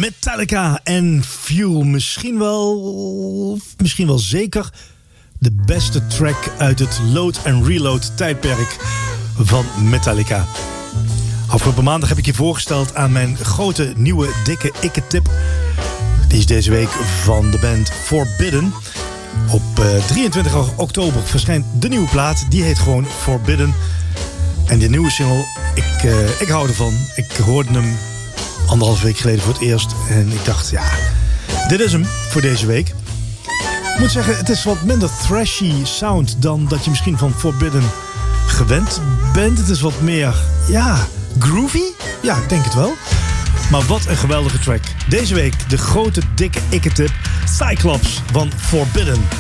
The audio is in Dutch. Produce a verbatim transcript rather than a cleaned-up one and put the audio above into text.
Metallica en Fuel. Misschien wel, misschien wel zeker de beste track uit het load and reload tijdperk van Metallica. Afgelopen maandag heb ik je voorgesteld aan mijn grote nieuwe dikke ikke-tip. Die is deze week van de band Forbidden. Op uh, drieëntwintig oktober verschijnt de nieuwe plaat. Die heet gewoon Forbidden. En die nieuwe single, ik, uh, ik hou ervan. Ik hoorde hem anderhalf week geleden voor het eerst. En ik dacht, ja, dit is hem voor deze week. Ik moet zeggen, het is wat minder thrashy sound dan dat je misschien van Forbidden gewend bent. Het is wat meer, ja, groovy. Ja, ik denk het wel. Maar wat een geweldige track. Deze week de grote dikke ikke-tip Cyclops van Forbidden.